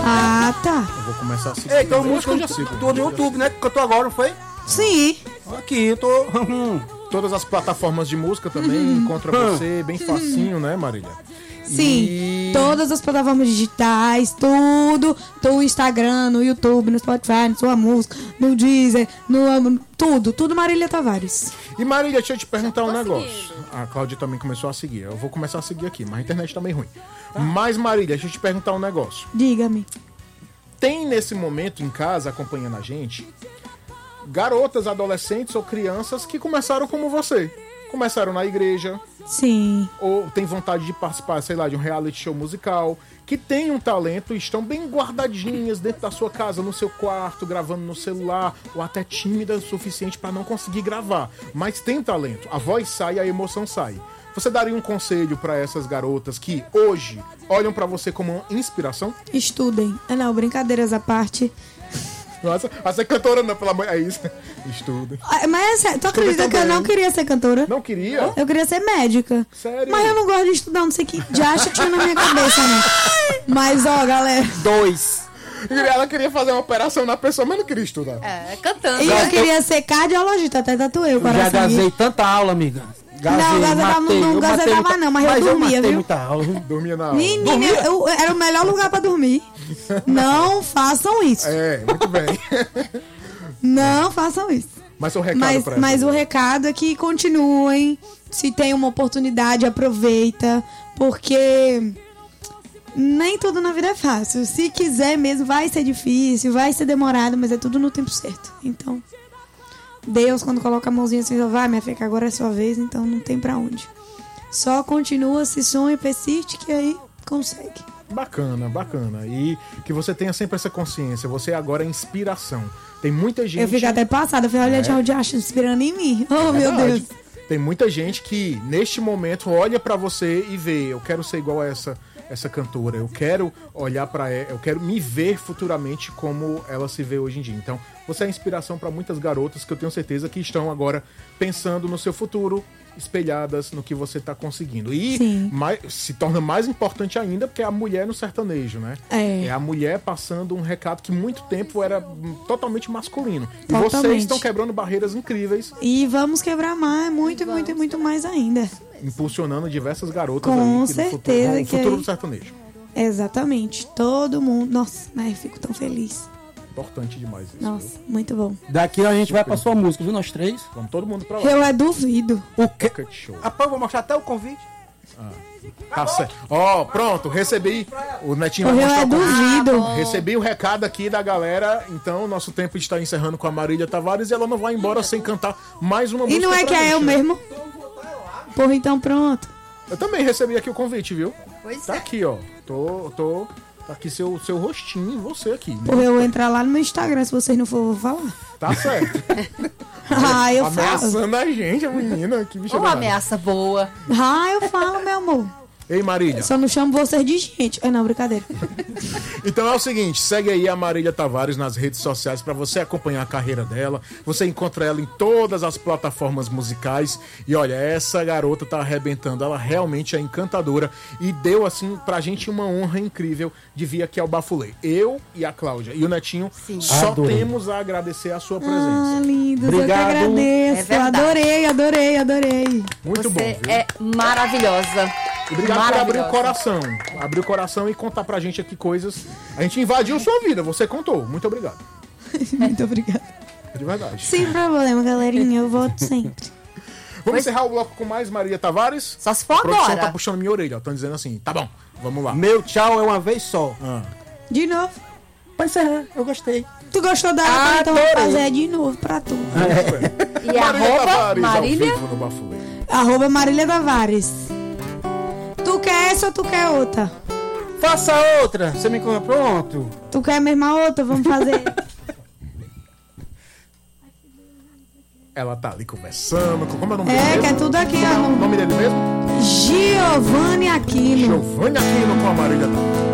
Ah, tá. Eu vou começar a seguir. Ei, então Eu acho que música eu já sigo. no YouTube, né? Que cantou agora, não foi? Sim. Aqui, eu tô... Todas as plataformas de música também encontra você bem facinho, né, Marília? Sim, E- todas as plataformas digitais, tudo, no Instagram, no YouTube, no Spotify, no Sua Música, no Deezer, tudo Marília Tavares. E Marília, deixa eu te perguntar um negócio. A Cláudia também começou a seguir. Eu vou começar a seguir aqui, mas a internet tá meio ruim. Mas Marília, deixa eu te perguntar um negócio. Diga-me. Tem nesse momento em casa, acompanhando a gente, garotas, adolescentes ou crianças que começaram como você. Começaram na igreja, Sim, ou tem vontade de participar, sei lá, de um reality show musical, que tem um talento e estão bem guardadinhas dentro da sua casa, no seu quarto, gravando no celular, ou até tímidas o suficiente para não conseguir gravar, mas tem talento, a voz sai, a emoção sai. Você daria um conselho para essas garotas que hoje olham para você como uma inspiração? estudem. Ah, não, brincadeiras à parte. Nossa, a ser cantora não, pelo amor... É isso. Estuda. Ah, mas é sério, tu acredita que eu não queria ser cantora? Não queria? Eu queria ser médica. Sério? Mas eu não gosto de estudar, não sei que de acha tinha na minha cabeça, né? Mas, ó, galera. 2. Ela queria fazer uma operação na pessoa, mas não queria estudar. Cantando. E eu queria ser cardiologista, até tatuei o Eu já coração. gazei tanta aula, amiga. Não, gazetava não, mas eu dormia, viu? muita aula. Dormia na aula. Menina, era o melhor lugar pra dormir. Não façam isso. É, muito bem. Não façam isso. Mas o recado pra Mas ela. o recado é que continuem. Se tem uma oportunidade, aproveita. Porque nem tudo na vida é fácil. Se quiser mesmo, vai ser difícil, vai ser demorado, mas é tudo no tempo certo. Então, Deus, quando coloca a mãozinha assim, vai, minha filha, que agora é sua vez, então não tem pra onde. Só continua, se sonha, persiste, que aí consegue. Bacana, bacana. E que você tenha sempre essa consciência. Você agora é inspiração. Tem muita gente... Eu fico até passada, eu falei, olha, Tchau de Acho inspirando em mim. Oh, meu Verdade. Deus. Tem muita gente que, neste momento, olha pra você e vê, eu quero ser igual a essa cantora, eu quero olhar pra ela, eu quero me ver futuramente como ela se vê hoje em dia. Então, você é inspiração pra muitas garotas que eu tenho certeza que estão agora pensando no seu futuro, espelhadas no que você tá conseguindo. E Sim. se torna mais importante ainda porque é a mulher no sertanejo, né? É. a mulher passando um recado que muito tempo era totalmente masculino. E Totalmente. vocês estão quebrando barreiras incríveis, E vamos quebrar mais, muito mais ainda. impulsionando diversas garotas Com aí que certeza no que futuro aí- do sertanejo. Exatamente. Todo mundo. Nossa, mas eu fico tão feliz. Importante demais isso. Nossa, Viu? muito bom. Daqui a gente vai pra sua música, viu? Nós três. Vamos todo mundo pra lá. Eu duvido. O quê? Pocket Show. Rapaz, eu vou mostrar até o convite. Tá certo. Ó, pronto, recebi. O Netinho Eu vai mostrar o convite. duvido. Recebi o recado aqui da galera. Então, nosso tempo está encerrando com a Marília Tavares e ela não vai embora sem cantar mais uma E música. não é pra que é gente, eu né? mesmo? Porra, então pronto. Eu também recebi aqui o convite, viu? Pois Tá é. aqui, ó. Tá aqui seu rostinho, você aqui. Né? Porra, eu vou entrar lá no meu Instagram, se vocês não for, eu vou falar. Tá certo. Ah, eu falo. Ameaçando a gente, a menina. Que bicha Uma danada. ameaça boa. Ah, eu falo, meu amor. Ei, Marília. Só não chamo vocês de gente. É não, brincadeira. Então é o seguinte, segue aí a Marília Tavares nas redes sociais para você acompanhar a carreira dela. Você encontra ela em todas as plataformas musicais. E olha, essa garota tá arrebentando. Ela realmente é encantadora e deu assim pra gente uma honra incrível de vir aqui ao Bafulê. Eu e a Cláudia e o Netinho só Adorei. temos a agradecer a sua Ah, presença. lindos. Eu que Obrigado. agradeço. É verdade. Adorei. Muito bom, Você viu? é maravilhosa. Obrigado por abrir o Maravilhosa. coração. Abrir o coração e contar pra gente aqui coisas. A gente invadiu sua vida, você contou. Muito obrigado. Muito obrigada. De verdade. Sem problema, galerinha. Eu volto sempre. Vamos encerrar o bloco com mais Marília Tavares? Só se for A produção agora. tá puxando minha orelha, ó. Estão dizendo assim, tá bom, vamos lá. Meu tchau é uma vez só. De novo. Pra encerrar, eu gostei. Tu gostou da aula, então vou Adorei. fazer de novo pra tu. E arroba Tavares, Marília. ao vivo no Bafulê. @ Marília Tavares. Tu quer essa ou tu quer outra? Faça outra. Você me compra pronto. Tu quer a mesma outra? Vamos fazer. Ela tá ali conversando. Como é o nome dele É, mesmo? que é tudo aqui, Como é o ó. nome dele mesmo? Giovanni Aquino. Giovanni Aquino com a Marília Tavares.